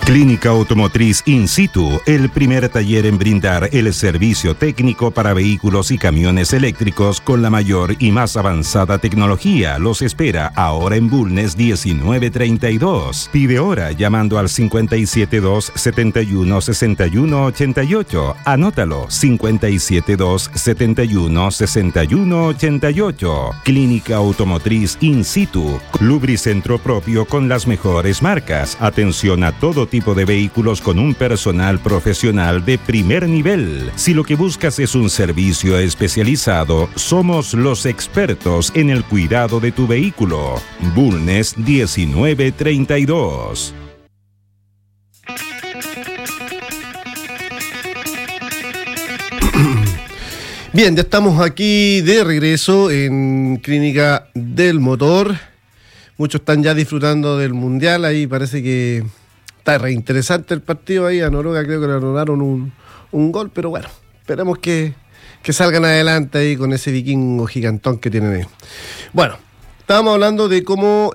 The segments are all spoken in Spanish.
Clínica Automotriz In Situ, el primer taller en brindar el servicio técnico para vehículos y camiones eléctricos con la mayor y más avanzada tecnología. Los espera ahora en Bulnes 1932. Pide hora llamando al 572-71-6188. Anótalo, 572-71-6188. Clínica Automotriz In Situ, lubricentro propio con las mejores marcas. Atención a todo tipo de vehículos con un personal profesional de primer nivel. Si lo que buscas es un servicio especializado, somos los expertos en el cuidado de tu vehículo. Bulnes 1932. Bien, ya estamos aquí de regreso en Clínica del Motor. Muchos están ya disfrutando del Mundial, ahí parece que está re interesante el partido ahí. A Noruega creo que le anularon un gol, pero bueno, esperemos que salgan adelante ahí con ese vikingo gigantón que tienen ahí. Bueno, estábamos hablando de cómo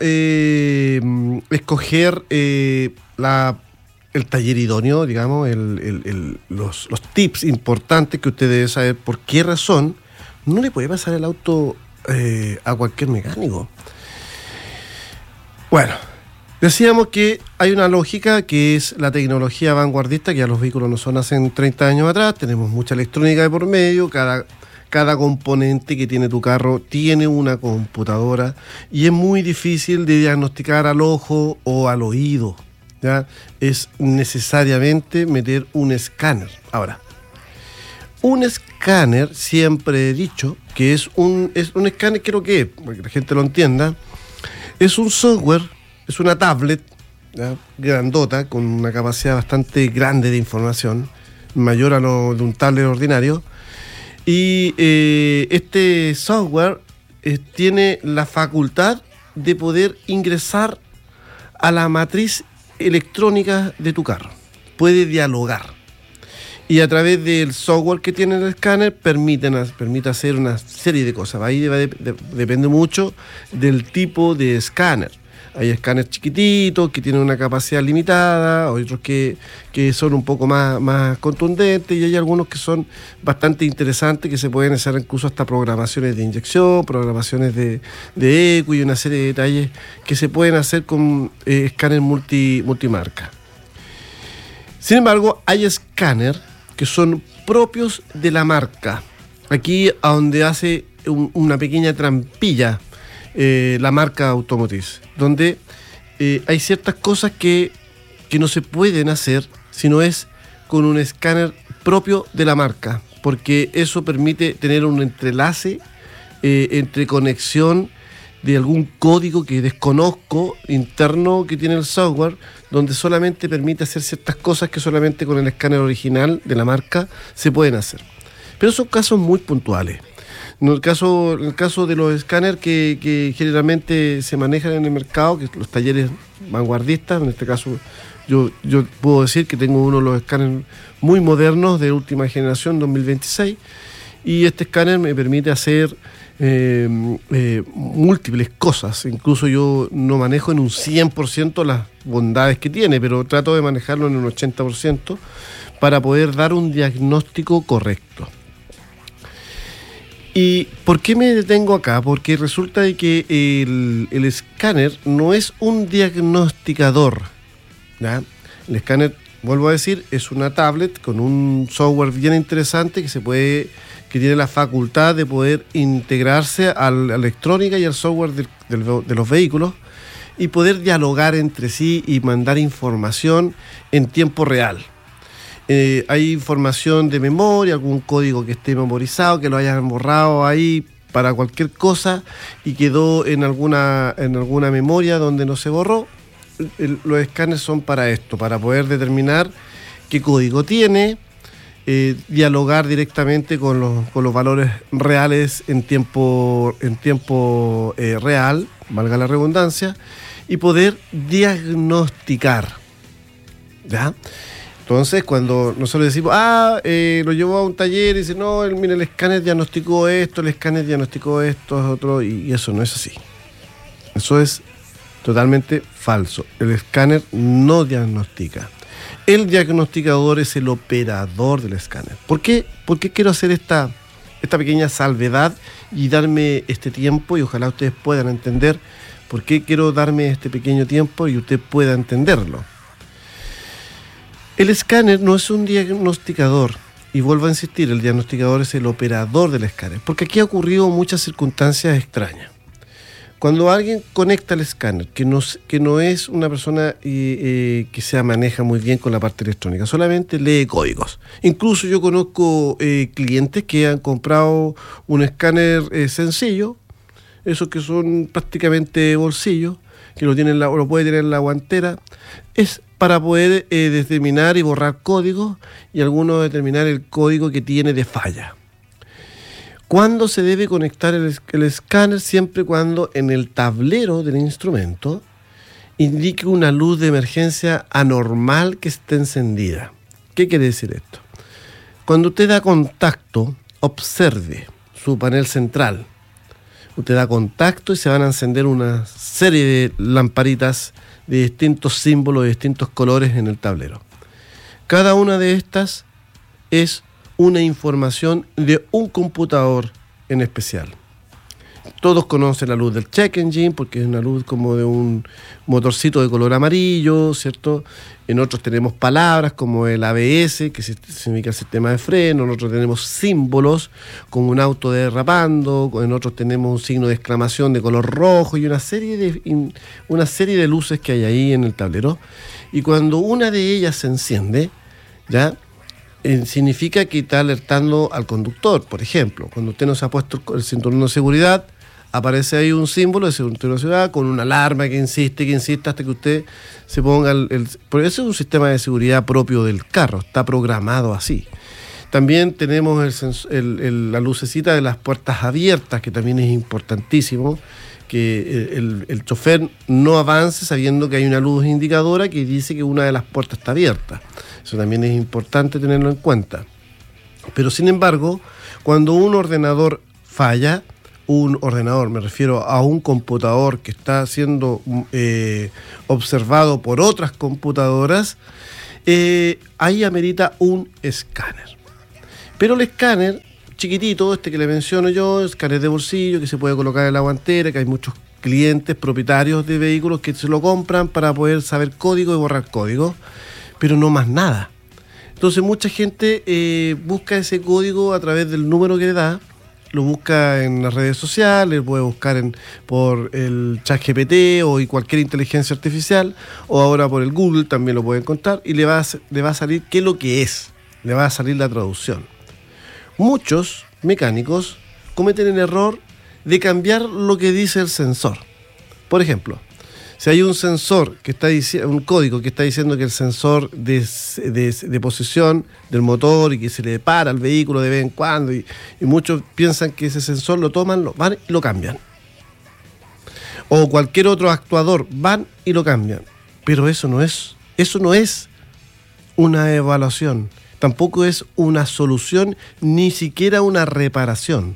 escoger el taller idóneo, digamos, los tips importantes que usted debe saber por qué razón no le puede pasar el auto a cualquier mecánico. Bueno, decíamos que hay una lógica que es la tecnología vanguardista, que ya los vehículos no son hace 30 años atrás, tenemos mucha electrónica de por medio, cada componente que tiene tu carro tiene una computadora y es muy difícil de diagnosticar al ojo o al oído, ¿ya? Es necesariamente meter un escáner. Ahora, un escáner, siempre he dicho que es un escáner, creo que, para que la gente lo entienda, es un software, es una tablet, ¿ya?, grandota, con una capacidad bastante grande de información, mayor a lo de un tablet ordinario. Y este software tiene la facultad de poder ingresar a la matriz electrónica de tu carro. Puede dialogar. Y a través del software que tiene el escáner permite hacer una serie de cosas. Ahí depende mucho del tipo de escáner. Hay escáneres chiquititos que tienen una capacidad limitada, otros que son un poco más contundentes, y hay algunos que son bastante interesantes, que se pueden hacer incluso hasta programaciones de inyección, programaciones de eco y una serie de detalles que se pueden hacer con escáneres multimarca. Sin embargo, hay escáneres que son propios de la marca. Aquí a donde hace una pequeña trampilla la marca automotriz, donde hay ciertas cosas que no se pueden hacer si no es con un escáner propio de la marca, porque eso permite tener un entrelace entre conexión de algún código que desconozco interno que tiene el software, donde solamente permite hacer ciertas cosas que solamente con el escáner original de la marca se pueden hacer. Pero son casos muy puntuales. En el caso de los escáneres que generalmente se manejan en el mercado, que los talleres vanguardistas, en este caso yo puedo decir que tengo uno de los escáneres muy modernos de última generación, 2026, y este escáner me permite hacer múltiples cosas. Incluso yo no manejo en un 100% las bondades que tiene, pero trato de manejarlo en un 80% para poder dar un diagnóstico correcto. ¿Y por qué me detengo acá? Porque resulta de que el escáner no es un diagnosticador, ¿ya? El escáner, vuelvo a decir, es una tablet con un software bien interesante que tiene la facultad de poder integrarse a la electrónica y al software de los vehículos y poder dialogar entre sí y mandar información en tiempo real. Hay información de memoria, algún código que esté memorizado, que lo hayan borrado ahí para cualquier cosa y quedó en alguna memoria donde no se borró. Los escáneres son para esto, para poder determinar qué código tiene, dialogar directamente con los valores reales en tiempo real, valga la redundancia, y poder diagnosticar, ¿ya? Entonces, cuando nosotros decimos, lo llevó a un taller y dice, no, mira, el escáner diagnosticó esto, otro, y eso no es así. Eso es totalmente falso. El escáner no diagnostica. El diagnosticador es el operador del escáner. ¿Por qué quiero hacer esta pequeña salvedad y darme este tiempo? Y ojalá ustedes puedan entender por qué quiero darme este pequeño tiempo y usted pueda entenderlo. El escáner no es un diagnosticador. Y vuelvo a insistir, el diagnosticador es el operador del escáner. Porque aquí ha ocurrido muchas circunstancias extrañas. Cuando alguien conecta el escáner, que no es una persona que se maneja muy bien con la parte electrónica, solamente lee códigos. Incluso yo conozco clientes que han comprado un escáner sencillo, esos que son prácticamente bolsillos, que lo puede tener en la guantera, es para poder determinar y borrar códigos y algunos determinar el código que tiene de falla. ¿Cuándo se debe conectar el escáner? Siempre cuando en el tablero del instrumento indique una luz de emergencia anormal que esté encendida. ¿Qué quiere decir esto? Cuando usted da contacto, observe su panel central. Usted da contacto y se van a encender una serie de lamparitas de distintos símbolos, de distintos colores en el tablero. Cada una de estas es una información de un computador en especial. Todos conocen la luz del check engine porque es una luz como de un motorcito de color amarillo, ¿cierto? En otros tenemos palabras como el ABS, que significa el sistema de freno. En otros tenemos símbolos como un auto derrapando. En otros tenemos un signo de exclamación de color rojo y una serie de luces que hay ahí en el tablero. Y cuando una de ellas se enciende, ya significa que está alertando al conductor. Por ejemplo, cuando usted no se ha puesto el cinturón de seguridad, aparece ahí un símbolo de cinturón de seguridad con una alarma que insiste hasta que usted se ponga porque ese es un sistema de seguridad propio del carro, está programado así. También tenemos la lucecita de las puertas abiertas, que también es importantísimo, que el chofer no avance sabiendo que hay una luz indicadora que dice que una de las puertas está abierta. Eso también es importante tenerlo en cuenta. Pero sin embargo, cuando un ordenador falla, me refiero a un computador que está siendo observado por otras computadoras, ahí amerita un escáner. Pero el escáner chiquitito, que le menciono yo, escáner de bolsillo que se puede colocar en la guantera, que hay muchos clientes propietarios de vehículos que se lo compran para poder saber código y borrar código, pero no más nada. Entonces mucha gente busca ese código a través del número que le da, lo busca en las redes sociales, puede buscar por el ChatGPT o cualquier inteligencia artificial, o ahora por el Google también lo puede encontrar, y le va a salir qué es lo que es, le va a salir la traducción. Muchos mecánicos cometen el error de cambiar lo que dice el sensor. Por ejemplo, si hay un sensor que está diciendo, un código que está diciendo que el sensor de posición del motor y que se le para al vehículo de vez en cuando, y muchos piensan que ese sensor lo toman, lo van y lo cambian. O cualquier otro actuador, van y lo cambian. Pero eso no es una evaluación. Tampoco es una solución, ni siquiera una reparación.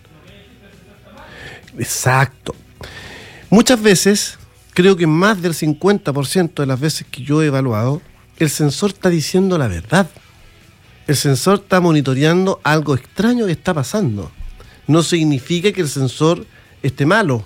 Exacto. Muchas veces, creo que más del 50% de las veces que yo he evaluado, el sensor está diciendo la verdad. El sensor está monitoreando algo extraño que está pasando. No significa que el sensor esté malo.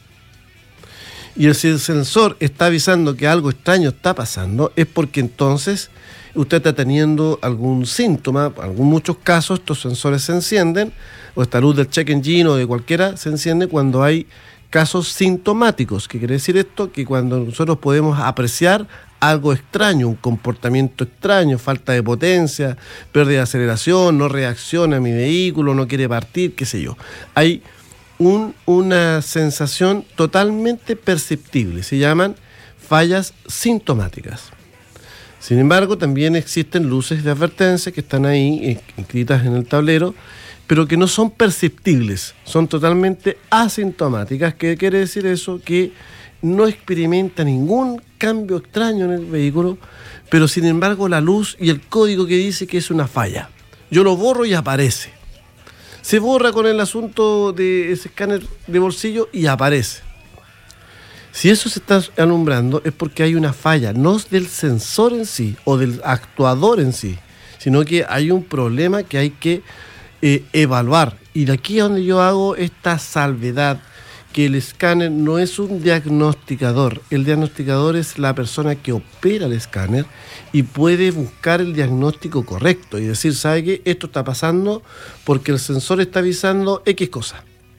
Y si el sensor está avisando que algo extraño está pasando, es porque entonces usted está teniendo algún síntoma. En muchos casos estos sensores se encienden, o esta luz del check engine o de cualquiera se enciende cuando hay casos sintomáticos. ¿Qué quiere decir esto? Que cuando nosotros podemos apreciar algo extraño, un comportamiento extraño, falta de potencia, pérdida de aceleración, no reacciona a mi vehículo, no quiere partir, qué sé yo. Hay una sensación totalmente perceptible, se llaman fallas sintomáticas. Sin embargo, también existen luces de advertencia que están ahí inscritas en el tablero, pero que no son perceptibles, son totalmente asintomáticas. ¿Qué quiere decir eso? Que no experimenta ningún cambio extraño en el vehículo, pero sin embargo la luz y el código que dice que es una falla. Yo lo borro y aparece. Se borra con el asunto de ese escáner de bolsillo y aparece. Si eso se está alumbrando es porque hay una falla, no del sensor en sí o del actuador en sí, sino que hay un problema que hay que evaluar. Y de aquí es donde yo hago esta salvedad, que el escáner no es un diagnosticador. El diagnosticador es la persona que opera el escáner y puede buscar el diagnóstico correcto y decir, ¿sabe qué? Esto está pasando porque el sensor está avisando X cosa.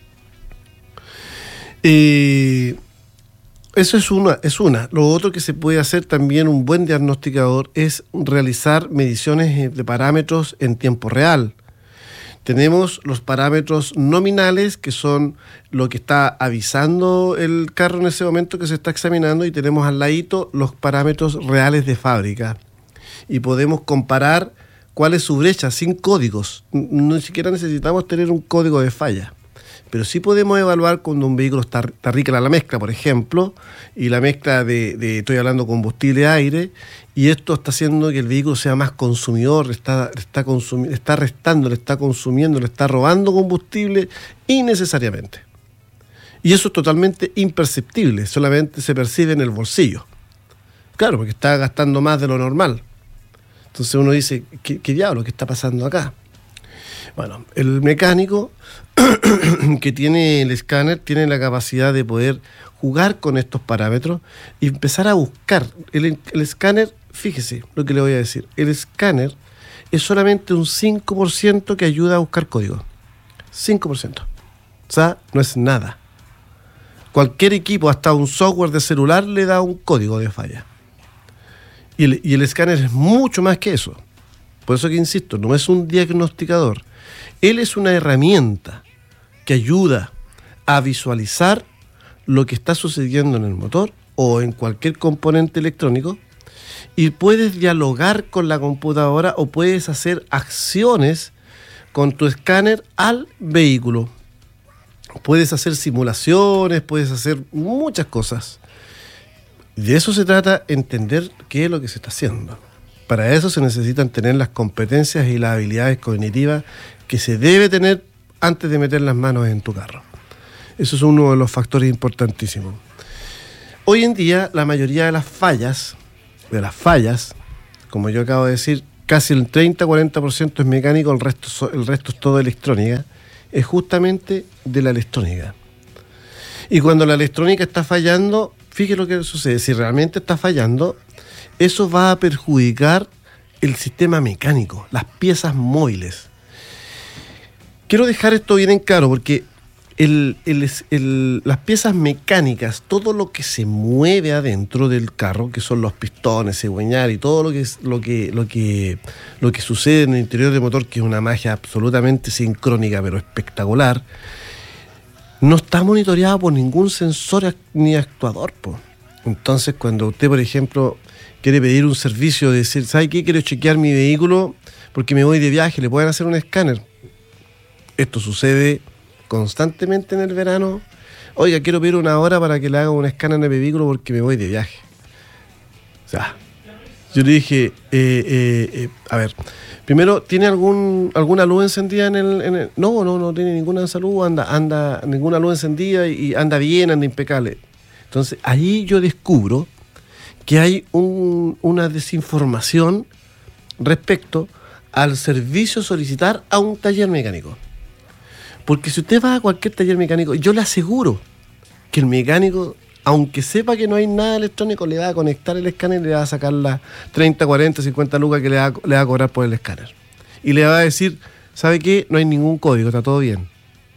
Eso es una. Lo otro que se puede hacer también un buen diagnosticador es realizar mediciones de parámetros en tiempo real. Tenemos los parámetros nominales, que son lo que está avisando el carro en ese momento que se está examinando, y tenemos al ladito los parámetros reales de fábrica. Y podemos comparar cuál es su brecha sin códigos. Ni siquiera necesitamos tener un código de falla. Pero sí podemos evaluar cuando un vehículo está rica la mezcla, por ejemplo, y la mezcla estoy hablando combustible-aire, y esto está haciendo que el vehículo sea más consumidor, le está restando, le está consumiendo, le está robando combustible innecesariamente. Y eso es totalmente imperceptible, solamente se percibe en el bolsillo. Claro, porque está gastando más de lo normal. Entonces uno dice, ¿qué diablo? ¿Qué está pasando acá? Bueno, el mecánico que tiene el escáner tiene la capacidad de poder jugar con estos parámetros y empezar a buscar. El escáner, fíjese lo que le voy a decir, el escáner es solamente un 5% que ayuda a buscar código. 5%. O sea, no es nada. Cualquier equipo, hasta un software de celular, le da un código de falla. Y el escáner es mucho más que eso. Por eso que insisto, no es un diagnosticador. Él es una herramienta que ayuda a visualizar lo que está sucediendo en el motor o en cualquier componente electrónico, y puedes dialogar con la computadora o puedes hacer acciones con tu escáner al vehículo. Puedes hacer simulaciones, puedes hacer muchas cosas. De eso se trata, entender qué es lo que se está haciendo. Para eso se necesitan tener las competencias y las habilidades cognitivas que se debe tener antes de meter las manos en tu carro. Eso es uno de los factores importantísimos. Hoy en día, la mayoría de las fallas, como yo acabo de decir, casi el 30-40% es mecánico, el resto es todo electrónica, es justamente de la electrónica. Y cuando la electrónica está fallando, fíjate lo que sucede. Si realmente está fallando, eso va a perjudicar el sistema mecánico, las piezas móviles. Quiero dejar esto bien en claro porque las piezas mecánicas, todo lo que se mueve adentro del carro, que son los pistones, cigüeñal y todo lo que sucede en el interior del motor, que es una magia absolutamente sincrónica pero espectacular, no está monitoreado por ningún sensor ni actuador, po. Entonces, cuando usted, por ejemplo, quiere pedir un servicio de decir, ¿sabe qué? Quiero chequear mi vehículo porque me voy de viaje, ¿le pueden hacer un escáner? Esto sucede constantemente en el verano. Oiga, quiero pedir una hora para que le haga un escáner de mi vehículo porque me voy de viaje. O sea, yo le dije, a ver, primero, ¿tiene alguna luz encendida en el? No tiene ninguna luz, anda ninguna luz encendida y anda bien, anda impecable. Entonces, ahí yo descubro que hay una desinformación respecto al servicio solicitar a un taller mecánico. Porque si usted va a cualquier taller mecánico, yo le aseguro que el mecánico, aunque sepa que no hay nada electrónico, le va a conectar el escáner y le va a sacar las 30, 40, 50 lucas que le va a cobrar por el escáner. Y le va a decir, ¿sabe qué? No hay ningún código, está todo bien.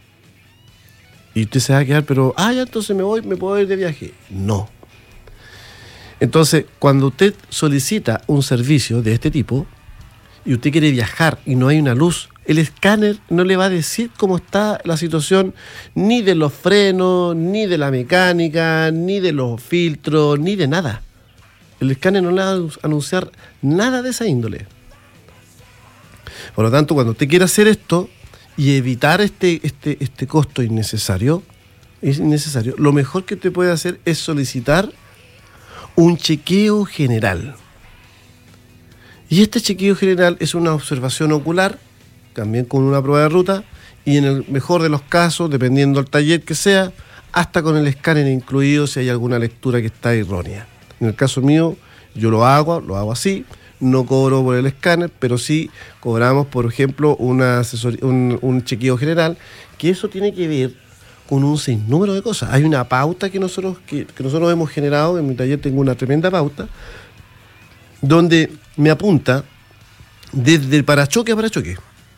Y usted se va a quedar, pero, ya entonces me puedo ir de viaje. No. Entonces, cuando usted solicita un servicio de este tipo y usted quiere viajar y no hay una luz, el escáner no le va a decir cómo está la situación ni de los frenos, ni de la mecánica, ni de los filtros, ni de nada. El escáner no le va a anunciar nada de esa índole. Por lo tanto, cuando usted quiere hacer esto y evitar este costo innecesario, lo mejor que usted puede hacer es solicitar un chequeo general. Y este chequeo general es una observación ocular, también con una prueba de ruta, y en el mejor de los casos, dependiendo del taller que sea, hasta con el escáner incluido si hay alguna lectura que está errónea. En el caso mío, yo lo hago así, no cobro por el escáner, pero sí cobramos, por ejemplo, un chequeo general, que eso tiene que ver con un sinnúmero de cosas. Hay una pauta que nosotros hemos generado, en mi taller tengo una tremenda pauta, donde me apunta desde parachoque a parachoque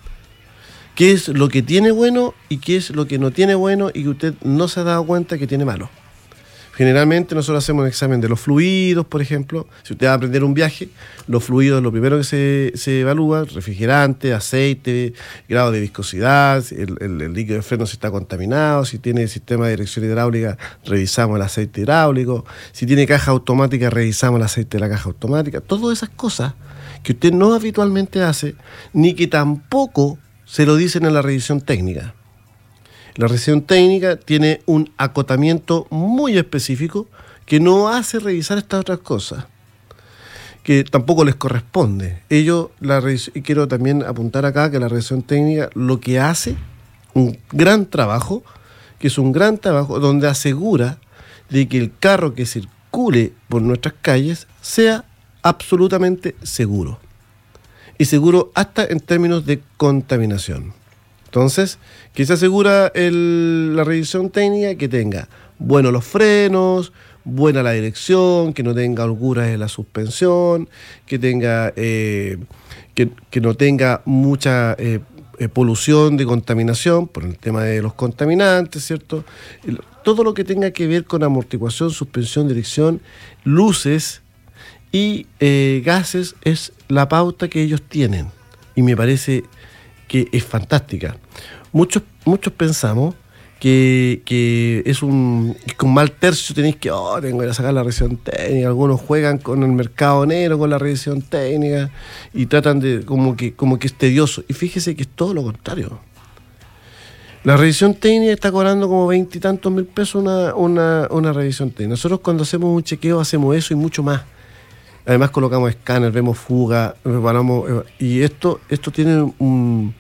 qué es lo que tiene bueno y qué es lo que no tiene bueno y que usted no se ha dado cuenta que tiene malo. Generalmente nosotros hacemos un examen de los fluidos, por ejemplo. Si usted va a aprender un viaje, los fluidos es lo primero que se evalúa: refrigerante, aceite, grado de viscosidad, el líquido de freno si está contaminado, si tiene sistema de dirección hidráulica, revisamos el aceite hidráulico, si tiene caja automática, revisamos el aceite de la caja automática. Todas esas cosas que usted no habitualmente hace, ni que tampoco se lo dicen en la revisión técnica. La revisión técnica tiene un acotamiento muy específico que no hace revisar estas otras cosas, que tampoco les corresponde. Y quiero también apuntar acá que la revisión técnica lo que hace, un gran trabajo, donde asegura de que el carro que circule por nuestras calles sea absolutamente seguro. Y seguro hasta en términos de contaminación. Entonces, ¿qué se asegura la revisión técnica? Que tenga buenos los frenos, buena la dirección, que no tenga holguras en la suspensión, que tenga que no tenga mucha polución de contaminación por el tema de los contaminantes, ¿cierto? Todo lo que tenga que ver con amortiguación, suspensión, dirección, luces y gases es la pauta que ellos tienen. Y me parece que es fantástica. Muchos pensamos que es con mal tercio tenéis que tengo que ir a sacar la revisión técnica. Algunos juegan con el mercado negro con la revisión técnica y tratan de como que es tedioso. Y fíjese que es todo lo contrario. La revisión técnica está cobrando como 20 y tantos mil pesos una revisión técnica. Nosotros cuando hacemos un chequeo hacemos eso y mucho más. Además colocamos escáner, vemos fuga, preparamos, y esto tiene un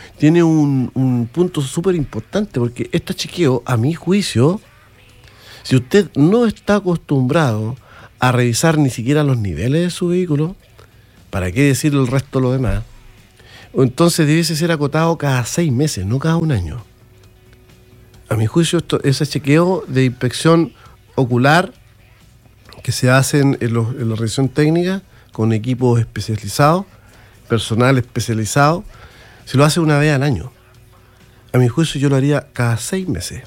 punto súper importante, porque este chequeo, a mi juicio, si usted no está acostumbrado a revisar ni siquiera los niveles de su vehículo, ¿para qué decir el resto de lo demás? Entonces debiese ser acotado cada 6 meses, no cada 1 año. A mi juicio, ese chequeo de inspección ocular que se hacen en la revisión técnica con equipos especializados, personal especializado, se lo hace una vez al año. A mi juicio yo lo haría cada 6 meses.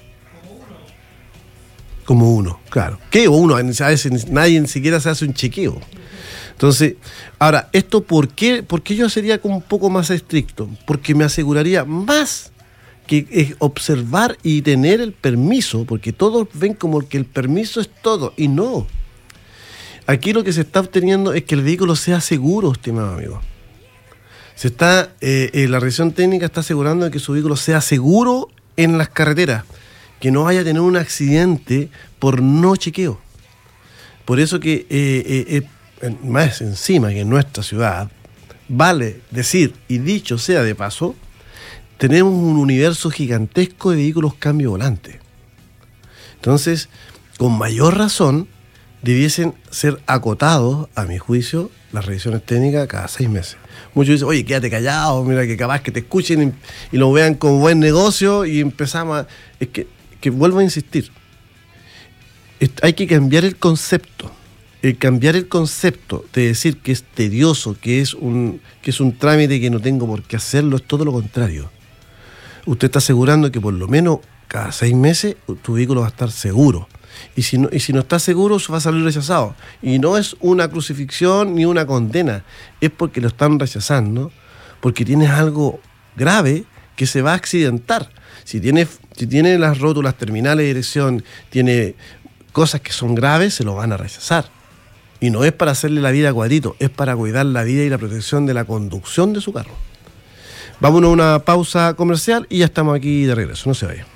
Como uno, claro. ¿Qué? O uno, a veces nadie ni siquiera se hace un chequeo. Entonces, ahora, ¿por qué yo sería como un poco más estricto? Porque me aseguraría más que observar y tener el permiso, porque todos ven como que el permiso es todo, y no. Aquí lo que se está obteniendo es que el vehículo sea seguro, estimado amigo. La revisión técnica está asegurando de que su vehículo sea seguro en las carreteras, que no vaya a tener un accidente por no chequeo. Por eso que más encima que en nuestra ciudad, vale decir, y dicho sea de paso, tenemos un universo gigantesco de vehículos cambio volante. Entonces, con mayor razón, debiesen ser acotados, a mi juicio, las revisiones técnicas cada 6 meses. Muchos dicen, oye, quédate callado, mira que capaz que te escuchen y lo vean como buen negocio y empezamos a... Es que vuelvo a insistir, hay que cambiar el concepto. Cambiar el concepto de decir que es tedioso, que es un trámite que no tengo por qué hacerlo, es todo lo contrario. Usted está asegurando que por lo menos cada 6 meses tu vehículo va a estar seguro. Y si no está seguro, va a salir rechazado. Y no es una crucifixión ni una condena, es porque lo están rechazando, porque tienes algo grave que se va a accidentar. Si tiene las rótulas terminales de dirección, tiene cosas que son graves, se lo van a rechazar. Y no es para hacerle la vida a cuadrito, es para cuidar la vida y la protección de la conducción de su carro. Vámonos a una pausa comercial y ya estamos aquí de regreso, no se vaya.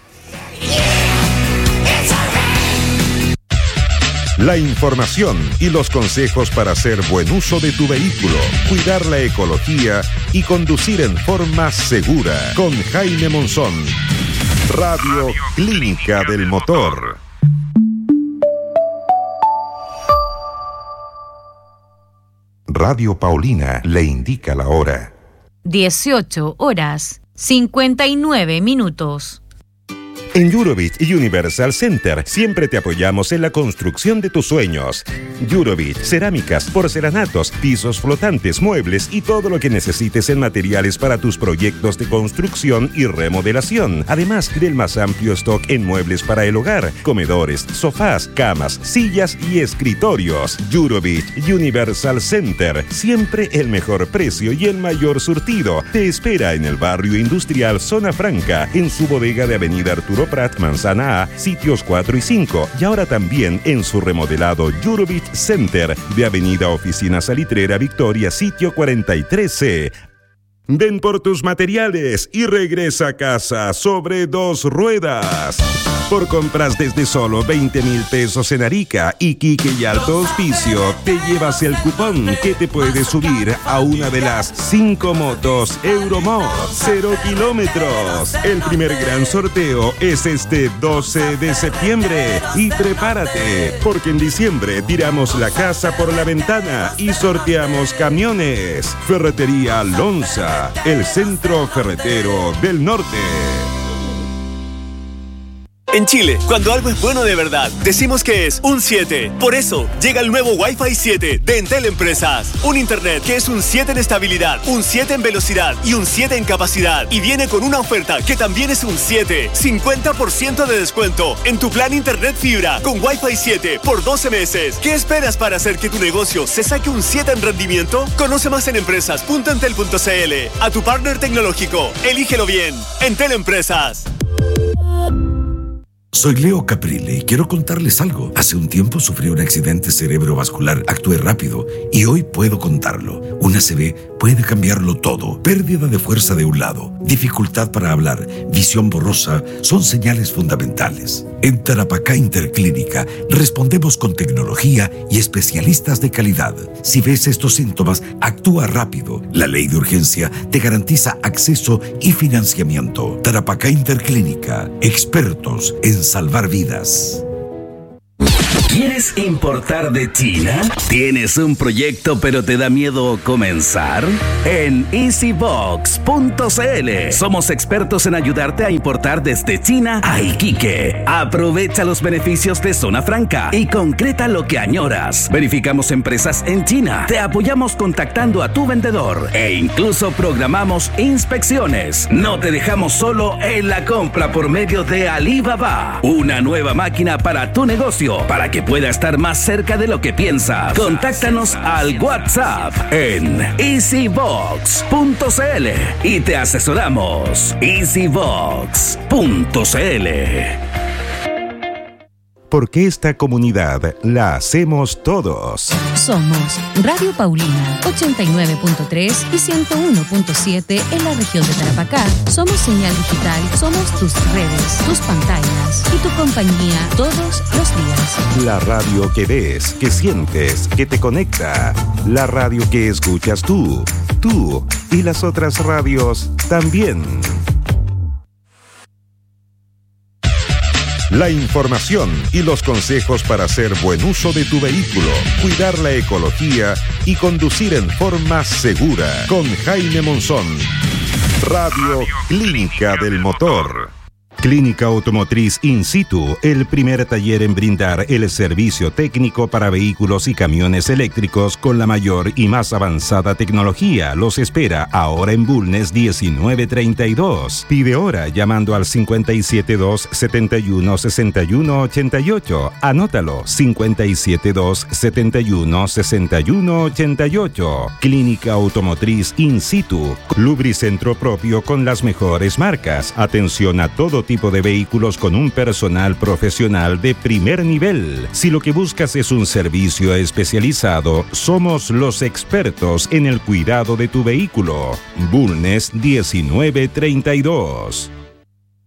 La información y los consejos para hacer buen uso de tu vehículo, cuidar la ecología y conducir en forma segura con Jaime Monzón. Radio Clínica del Motor. Radio Paulina le indica la hora. 18:59. En Eurovit Universal Center siempre te apoyamos en la construcción de tus sueños. Eurovit, cerámicas, porcelanatos, pisos flotantes, muebles y todo lo que necesites en materiales para tus proyectos de construcción y remodelación. Además del más amplio stock en muebles para el hogar, comedores, sofás, camas, sillas y escritorios. Eurovit Universal Center, siempre el mejor precio y el mayor surtido. Te espera en el barrio industrial Zona Franca, en su bodega de Avenida Arturo Prat, Manzana A, sitios 4 y 5, y ahora también en su remodelado Eurovit Center de Avenida Oficina Salitrera Victoria, sitio 43C. Ven por tus materiales y regresa a casa sobre 2 ruedas. Por compras desde solo 20,000 pesos en Arica, Iquique y Alto Hospicio, te llevas el cupón que te puede subir a una de las 5 motos Euromod 0 kilómetros. El primer gran sorteo es este 12 de septiembre. Y prepárate, porque en diciembre tiramos la casa por la ventana y sorteamos camiones. Ferretería Lonza, el centro ferretero del norte. En Chile, cuando algo es bueno de verdad, decimos que es un 7. Por eso, llega el nuevo Wi-Fi 7 de Entel Empresas. Un internet que es un 7 en estabilidad, un 7 en velocidad y un 7 en capacidad. Y viene con una oferta que también es un 7. 50% de descuento en tu plan internet fibra con Wi-Fi 7 por 12 meses. ¿Qué esperas para hacer que tu negocio se saque un 7 en rendimiento? Conoce más en empresas.entel.cl. A tu partner tecnológico, elígelo bien. Entel Empresas. Soy Leo Caprile y quiero contarles algo. Hace un tiempo sufrí un accidente cerebrovascular, actué rápido y hoy puedo contarlo. Una ACV puede cambiarlo todo. Pérdida de fuerza de un lado, dificultad para hablar, visión borrosa, son señales fundamentales. En Tarapacá Interclínica respondemos con tecnología y especialistas de calidad. Si ves estos síntomas, actúa rápido. La ley de urgencia te garantiza acceso y financiamiento. Tarapacá Interclínica, expertos en salvar vidas. ¿Quieres importar de China? ¿Tienes un proyecto pero te da miedo comenzar? En easybox.cl somos expertos en ayudarte a importar desde China a Iquique. Aprovecha los beneficios de Zona Franca y concreta lo que añoras. Verificamos empresas en China, te apoyamos contactando a tu vendedor e incluso programamos inspecciones. No te dejamos solo en la compra por medio de Alibaba. Una nueva máquina para tu negocio, para que pueda estar más cerca de lo que piensas. Contáctanos al WhatsApp en easybox.cl y te asesoramos. easybox.cl. Porque esta comunidad la hacemos todos. Somos Radio Paulina 89.3 y 101.7 en la región de Tarapacá. Somos señal digital, somos tus redes, tus pantallas y tu compañía todos los días. La radio que ves, que sientes, que te conecta. La radio que escuchas tú y las otras radios también. La información y los consejos para hacer buen uso de tu vehículo, cuidar la ecología y conducir en forma segura. Con Jaime Monzón. Radio Clínica del Motor. Clínica Automotriz In Situ, el primer taller en brindar el servicio técnico para vehículos y camiones eléctricos con la mayor y más avanzada tecnología. Los espera ahora en Bulnes 1932. Pide hora llamando al 572-71-6188. Anótalo, 572-71-6188. Clínica Automotriz In Situ, lubricentro propio con las mejores marcas. Atención a todo tipo de vehículos con un personal profesional de primer nivel. Si lo que buscas es un servicio especializado, somos los expertos en el cuidado de tu vehículo. Bulnes 1932.